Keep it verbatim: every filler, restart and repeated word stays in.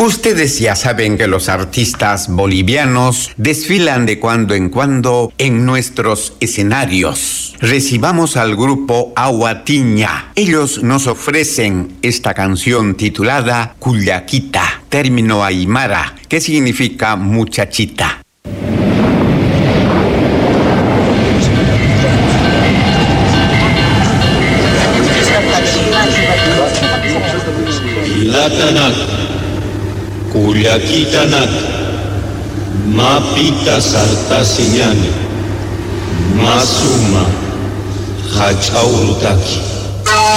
Ustedes ya saben que los artistas bolivianos desfilan de cuando en cuando en nuestros escenarios. Recibamos al grupo Aguatiña. Ellos nos ofrecen esta canción titulada Cullaquita, término aymara, que significa muchachita. Latanak, Cullaquitanak, Mapita Sartasiñane, Masuma, Hachaurutaki.